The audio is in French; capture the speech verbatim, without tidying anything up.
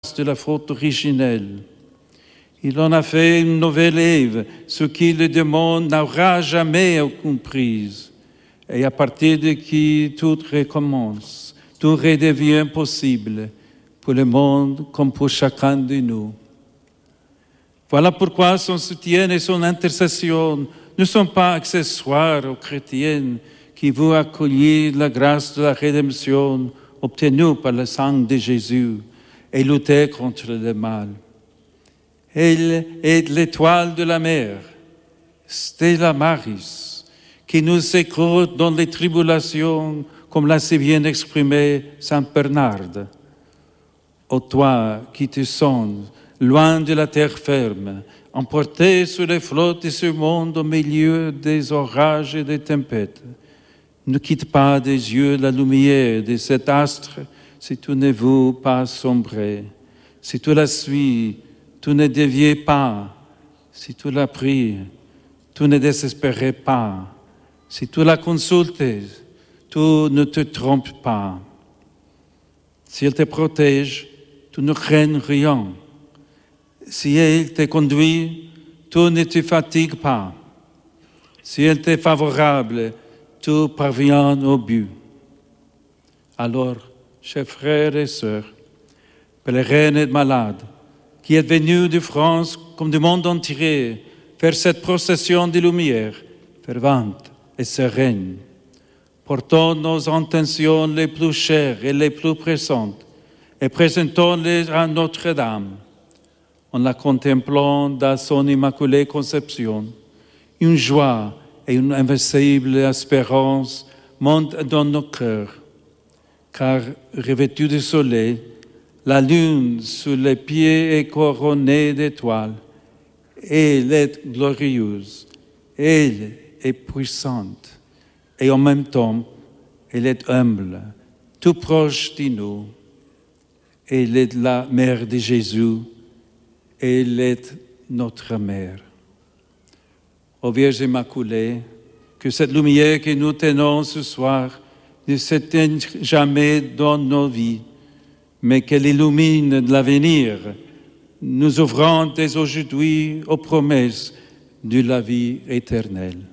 de la faute originelle. Il en a fait une nouvelle Ève, ce qui le démon n'aura jamais comprise, et à partir de qui tout recommence, tout redevient possible pour le monde comme pour chacun de nous. Voilà pourquoi son soutien et son intercession ne sont pas accessoires aux chrétiens qui vont accueillir la grâce de la rédemption obtenue par le sang de Jésus et lutter contre le mal. Elle est l'étoile de la mer, Stella Maris, qui nous écoute dans les tribulations, comme l'a si bien exprimé Saint Bernard. Ô toi qui te sondes, loin de la terre ferme, emporté sur les flots de ce monde au milieu des orages et des tempêtes, ne quitte pas des yeux la lumière de cet astre si tu ne veux pas sombrer. Si tu la suis, tu ne dévies pas. Si tu la pries, tu ne désespères pas. Si tu la consultes, tu ne te trompes pas. Si elle te protège, tu ne crains rien. Si elle te conduit, tu ne te fatigues pas. Si elle t'est favorable, tu parviens au but. Alors, chers frères et sœurs, pèlerins et malades, qui êtes venus de France comme du monde entier, faire cette procession de lumière, fervente et sereine, portons nos intentions les plus chères et les plus pressantes et présentons-les à Notre-Dame, en la contemplant dans son immaculée conception. Une joie et une invincible espérance montent dans nos cœurs, car revêtue de soleil, la lune sous les pieds est couronnée d'étoiles. Elle est glorieuse, elle est puissante, et en même temps, elle est humble, tout proche de nous. Elle est la mère de Jésus, elle est notre mère. Ô Vierge Immaculée, que cette lumière que nous tenons ce soir ne s'éteigne jamais dans nos vies, mais qu'elle illumine l'avenir, nous ouvrant dès aujourd'hui aux promesses de la vie éternelle.